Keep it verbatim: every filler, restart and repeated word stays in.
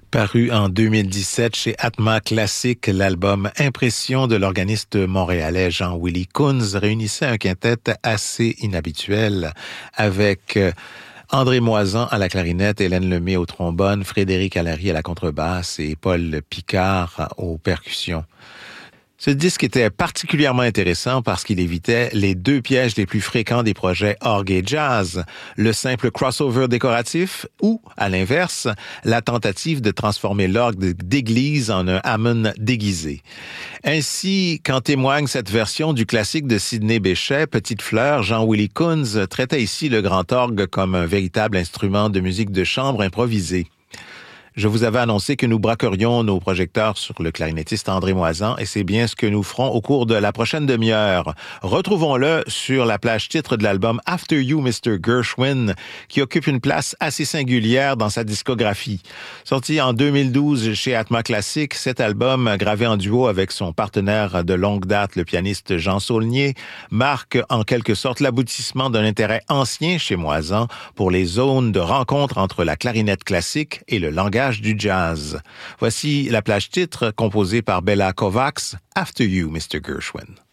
Paru en deux mille dix-sept chez Atma Classic, l'album Impression de l'organiste montréalais Jean-Willy Kunz réunissait un quintet assez inhabituel avec André Moisan à la clarinette, Hélène Lemay au trombone, Frédéric Allary à la contrebasse et Paul Picard aux percussions. Ce disque était particulièrement intéressant parce qu'il évitait les deux pièges les plus fréquents des projets orgue et jazz, le simple crossover décoratif ou, à l'inverse, la tentative de transformer l'orgue d'église en un Hammond déguisé. Ainsi qu'en témoigne cette version du classique de Sidney Bechet, Petite Fleur, Jean-Willy Kunz traitait ici le grand orgue comme un véritable instrument de musique de chambre improvisé. Je vous avais annoncé que nous braquerions nos projecteurs sur le clarinettiste André Moisan et c'est bien ce que nous ferons au cours de la prochaine demi-heure. Retrouvons-le sur la plage titre de l'album After You, mister Gershwin, qui occupe une place assez singulière dans sa discographie. Sorti en deux mille douze chez Atma Classic, cet album, gravé en duo avec son partenaire de longue date, le pianiste Jean Saulnier, marque en quelque sorte l'aboutissement d'un intérêt ancien chez Moisan pour les zones de rencontre entre la clarinette classique et le langage du jazz. Voici la plage titre composée par Bela Kovacs, After You, mister Gershwin.